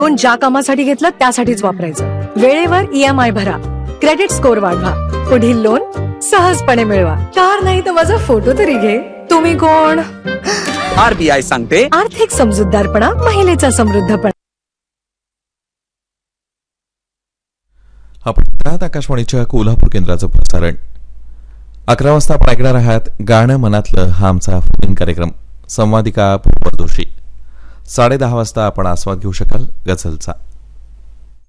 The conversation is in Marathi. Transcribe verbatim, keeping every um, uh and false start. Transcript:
लोन ज्या कामासाठी घेतलं त्यासाठीच वापरायचं. वेळेवर ईएमआय भरा, क्रेडिट स्कोअर वाढवा, पुढील लोन सहजपणे मिळवा. कार नाही तर माझा फोटो तरी घे. तुम्ही कोण? आरबीआय सांगते, आर्थिक समजूतदारपणा महिलेचा समृद्धपणा. आपण आकाशवाणीच्या कोल्हापूर केंद्राचं प्रसारण अकरा वाजता आपण ऐकणार आहात. गाणं मनातलं हा आमचा फोन कार्यक्रम. संवादिका पूर्व जोशी. साडे दहा वाजता आपण आस्वाद घेऊ शकाल गझलचा.